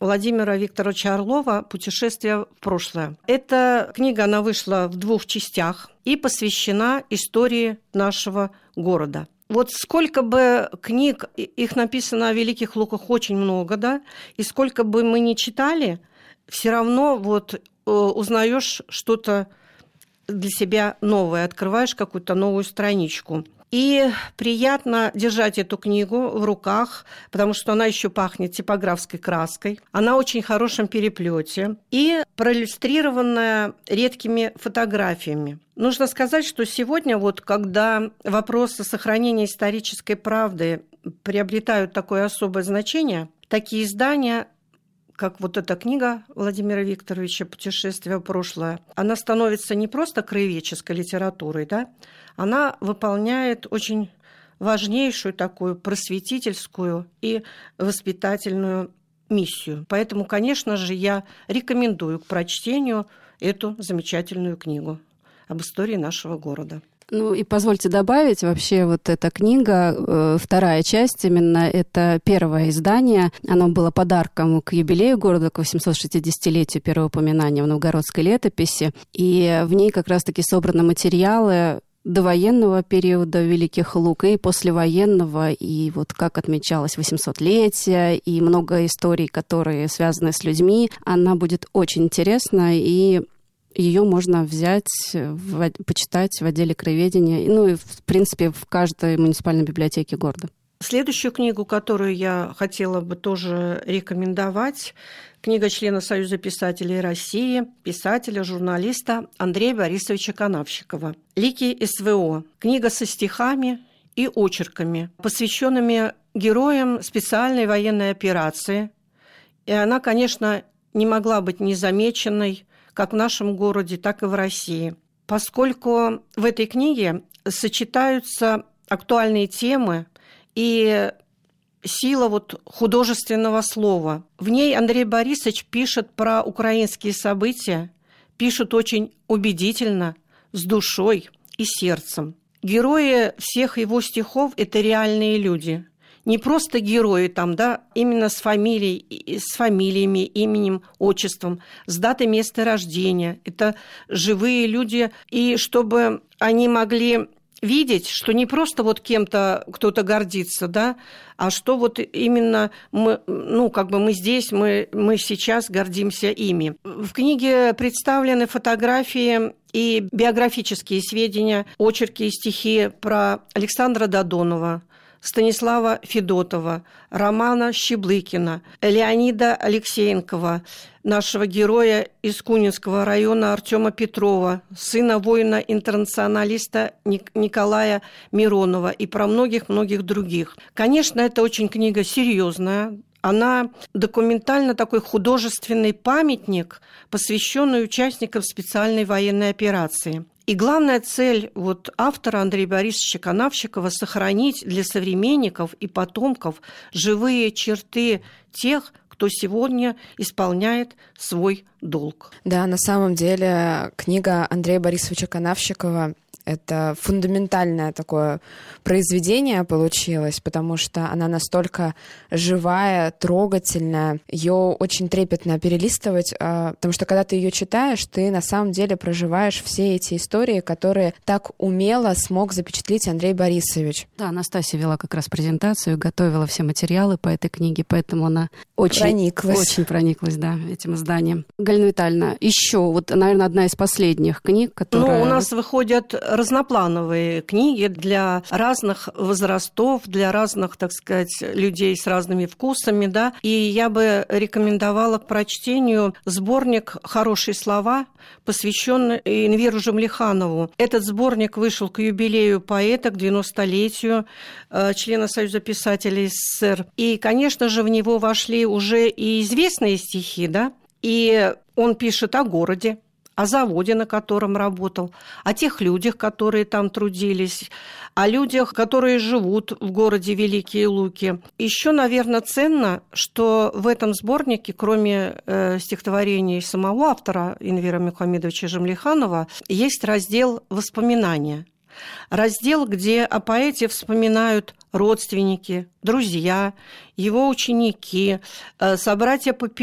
Владимира Викторовича Орлова «Путешествие в прошлое». Эта книга, она вышла в 2 частях и посвящена истории нашего города. Вот сколько бы книг, их написано о великих луках очень много, да, и сколько бы мы ни читали, все равно вот узнаешь что-то для себя новое, открываешь какую-то новую страничку. И приятно держать эту книгу в руках, потому что она еще пахнет типографской краской. Она в очень хорошем переплете и проиллюстрированная редкими фотографиями. Нужно сказать, что сегодня, вот, когда вопросы сохранения исторической правды приобретают такое особое значение, такие издания, как вот эта книга Владимира Викторовича «Путешествие в прошлое», она становится не просто краеведческой литературой, да? Она выполняет очень важнейшую такую просветительскую и воспитательную миссию. Поэтому, конечно же, я рекомендую к прочтению эту замечательную книгу об истории нашего города. Ну и позвольте добавить, вообще вот эта книга, вторая часть, именно это первое издание, оно было подарком к юбилею города, к 860-летию первого упоминания в новгородской летописи, и в ней как раз-таки собраны материалы довоенного периода Великих Лук и послевоенного, и вот как отмечалось 800-летие, и много историй, которые связаны с людьми. Она будет очень интересна, и ее можно взять, почитать в отделе краеведения, ну и, в принципе, в каждой муниципальной библиотеке города. Следующую книгу, которую я хотела бы тоже рекомендовать, книга члена Союза писателей России, писателя, журналиста Андрея Борисовича Канавщикова «Лики СВО». Книга со стихами и очерками, посвященными героям специальной военной операции. И она, конечно, не могла быть незамеченной как в нашем городе, так и в России, поскольку в этой книге сочетаются актуальные темы и сила вот художественного слова. В ней Андрей Борисович пишет про украинские события, пишет очень убедительно, с душой и сердцем. Герои всех его стихов – это реальные люди. Не просто герои там, да, именно с фамилией, с фамилиями, именем, отчеством, с датой места рождения. Это живые люди, и чтобы они могли видеть, что не просто вот кем-то кто-то гордится, да, а что вот именно мы, ну, как бы мы здесь, мы сейчас гордимся ими. В книге представлены фотографии и биографические сведения, очерки и стихи про Александра Додонова, Станислава Федотова, Романа Щеблыкина, Леонида Алексеенкова, нашего героя из Кунинского района Артема Петрова, сына воина-интернационалиста Николая Миронова и про многих-многих других. Конечно, это очень книга серьезная. Она документально такой художественный памятник, посвященный участникам специальной военной операции. И главная цель вот автора Андрея Борисовича Канавщикова – сохранить для современников и потомков живые черты тех, кто сегодня исполняет свой долг. Да, на самом деле книга Андрея Борисовича Канавщикова – это фундаментальное такое произведение получилось, потому что она настолько живая, трогательная, ее очень трепетно перелистывать, потому что когда ты ее читаешь, ты на самом деле проживаешь все эти истории, которые так умело смог запечатлеть Андрей Борисович. Да, Настасья вела как раз презентацию, готовила все материалы по этой книге, поэтому она очень прониклась, да, этим изданием. Галина Витальевна, еще вот, наверное, одна из последних книг, которая... Ну, у нас выходят разноплановые книги для разных возрастов, для разных, так сказать, людей с разными вкусами, да. И я бы рекомендовала к прочтению сборник «Хорошие слова», посвященный Инверу Жемлиханову. Этот сборник вышел к юбилею поэта, к 90-летию члена Союза писателей СССР. И, конечно же, в него вошли уже и известные стихи, да. И он пишет о городе, о заводе, на котором работал, о тех людях, которые там трудились, о людях, которые живут в городе Великие Луки. Еще, наверное, ценно, что в этом сборнике, кроме стихотворений самого автора Инвера Мухамедовича Жемлиханова, есть раздел «Воспоминания». Раздел, где о поэте вспоминают родственники, друзья, его ученики, собратья по